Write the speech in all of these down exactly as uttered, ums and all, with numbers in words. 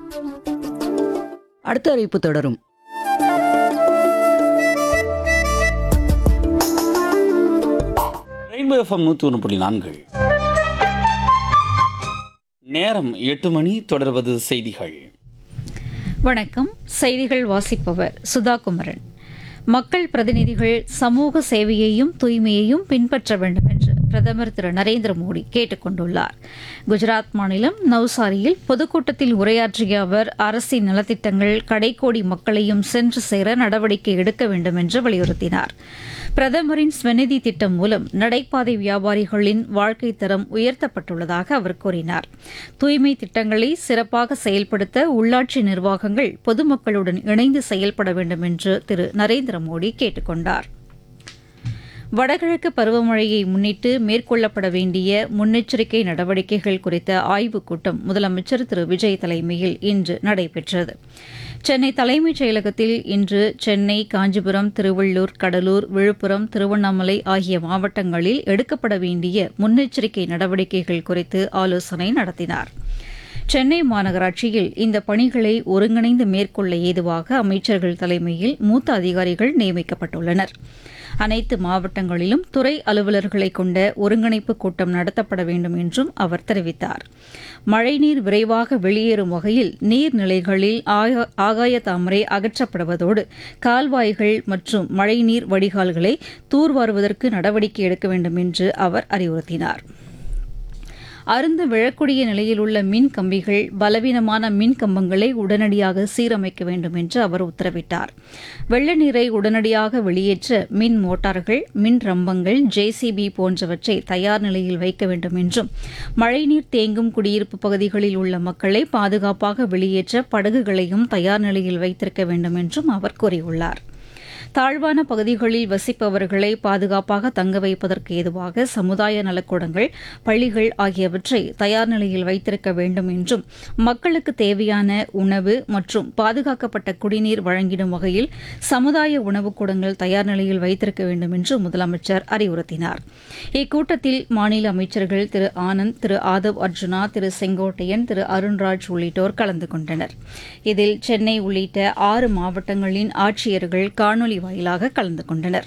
அடுத்த அறிவிப்பு தொடரும். ரெயின்போ எஃப்எம் நூற்றி ஒன்று புள்ளி நான்கு. நேரம் எட்டு மணி. தொடர்வது செய்திகள். வணக்கம். செய்திகள் வாசிப்பவர் சுதா குமரன். மக்கள் பிரதிநிதிகள் சமூக சேவையையும் தூய்மையையும் பின்பற்ற வேண்டும் என்று பிரதமர் திரு நரேந்திர மோடி கேட்டுக் கொண்டுள்ளார். குஜராத் மாநிலம் நவ்சாரியில் பொதுக்கூட்டத்தில் உரையாற்றிய அவர் அரசின் நலத்திட்டங்கள் கடைக்கோடி மக்களையும் சென்று சேர நடவடிக்கை எடுக்க வேண்டும் என்று வலியுறுத்தினார். பிரதமரின் ஸ்வநிதி திட்டம் மூலம் நடைபாதை வியாபாரிகளின் வாழ்க்கை தரம் உயர்த்தப்பட்டுள்ளதாக அவர் கூறினார். தூய்மை திட்டங்களை சிறப்பாக செயல்படுத்த உள்ளாட்சி நிர்வாகங்கள் பொதுமக்களுடன் இணைந்து செயல்பட வேண்டும் என்று திரு நரேந்திர மோடி கேட்டுக் கொண்டார். வடகிழக்கு பருவமழையை முன்னிட்டு மேற்கொள்ளப்பட வேண்டிய முன்னெச்சரிக்கை நடவடிக்கைகள் குறித்த ஆய்வுக் கூட்டம் முதலமைச்சர் திரு விஜய் தலைமையில் இன்று நடைபெற்றது. சென்னை தலைமைச் செயலகத்தில் இன்று சென்னை, காஞ்சிபுரம், திருவள்ளூர், கடலூர், விழுப்புரம், திருவண்ணாமலை ஆகிய மாவட்டங்களில் எடுக்கப்பட வேண்டிய முன்னெச்சரிக்கை நடவடிக்கைகள் குறித்து ஆலோசனை நடத்தினார். சென்னை மாநகராட்சியில் இந்த பணிகளை ஒருங்கிணைந்து மேற்கொள்ள ஏதுவாக அமைச்சர்கள் தலைமையில் மூத்த அதிகாரிகள் நியமிக்கப்பட்டுள்ளனர். அனைத்து மாவட்டங்களிலும் துறை அலுவலர்களை கொண்ட ஒருங்கிணைப்பு கூட்டம் நடத்தப்பட வேண்டும் என்றும் அவர் தெரிவித்தார். மழைநீர் விரைவாக வெளியேறும் வகையில் நீர்நிலைகளில் ஆகாய தாமரை அகற்றப்படுவதோடு கால்வாய்கள் மற்றும் மழைநீர் வடிகால்களை தூர்வாருவதற்கு நடவடிக்கை எடுக்க வேண்டும் என்று அவர் அறிவுறுத்தினார். அருந்து விழக்கூடிய நிலையில் உள்ள மின் கம்பிகள், பலவீனமான மின் கம்பங்களை உடனடியாக சீரமைக்க வேண்டும் என்று அவர் உத்தரவிட்டார். வெள்ள நீரை உடனடியாக வெளியேற்ற மின் மோட்டார்கள், மின் ரம்பங்கள், ஜேசிபி போன்றவற்றை தயார் நிலையில் வைக்க வேண்டும் என்றும் மழைநீர் தேங்கும் குடியிருப்பு பகுதிகளில் உள்ள மக்களை பாதுகாப்பாக வெளியேற்ற படகுகளையும் தயார் நிலையில் வைத்திருக்க வேண்டும் என்றும் அவர் கூறியுள்ளார். தாழ்வான பகுதிகளில் வசிப்பவர்களை பாதுகாப்பாக தங்க வைப்பதற்கு ஏதுவாக சமுதாய நலக்கூடங்கள், பள்ளிகள் ஆகியவற்றை தயார் நிலையில் வைத்திருக்க வேண்டும் என்றும் மக்களுக்கு தேவையான உணவு மற்றும் பாதுகாக்கப்பட்ட குடிநீர் வழங்கிடும் வகையில் சமுதாய உணவுக் கூடங்கள் தயார் நிலையில் வைத்திருக்க வேண்டும் என்று முதலமைச்சர் அறிவுறுத்தினார். இக்கூட்டத்தில் மாநில அமைச்சர்கள் திரு ஆனந்த், திரு ஆதவ் அர்ஜுனா, திரு செங்கோட்டையன், திரு அருண்ராஜ் உள்ளிட்டோர் கலந்து கொண்டனர். இதில் சென்னை உள்ளிட்ட ஆறு மாவட்டங்களின் ஆட்சியர்கள் காணொலி வாயிலாக கலந்து கொண்டனர்.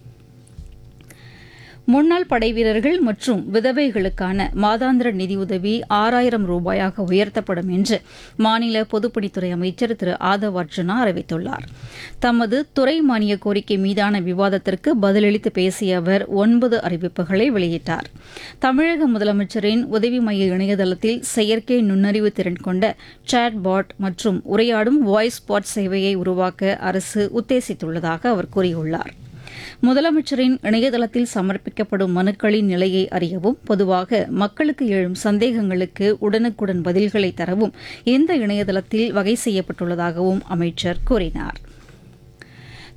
முன்னாள் படைவீரர்கள் மற்றும் விதவைகளுக்கான மாதாந்திர நிதியுதவி ஆறாயிரம் ரூபாயாக உயர்த்தப்படும் என்று மாநில பொதுப்பணித்துறை அமைச்சர் திரு ஆதவ் அர்ஜுனா அறிவித்துள்ளார். தமது துறை மானிய கோரிக்கை மீதான விவாதத்திற்கு பதிலளித்து பேசிய அவர் ஒன்பது அறிவிப்புகளை வெளியிட்டார். தமிழக முதலமைச்சரின் உதவி மைய இணையதளத்தில் செயற்கை நுண்ணறிவு திறன் கொண்ட சாட் பாட் மற்றும் உரையாடும் வாய்ஸ் பாட் சேவையை உருவாக்க அரசு உத்தேசித்துள்ளதாக அவர் கூறியுள்ளார். முதலமைச்சரின் இணையதளத்தில் சமர்ப்பிக்கப்படும் மனுக்களின் நிலையை அறியவும், பொதுவாக மக்களுக்கு எழும் சந்தேகங்களுக்கு உடனுக்குடன் பதில்களை தரவும் இந்த இணையதளத்தில் வகை செய்யப்பட்டுள்ளதாகவும் அமைச்சர் கூறினார்.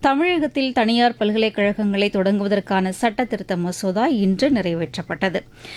தமிழகத்தில் தனியார் பல்கலைக்கழகங்களை தொடங்குவதற்கான சட்ட திருத்த மசோதா இன்று நிறைவேற்றப்பட்டது.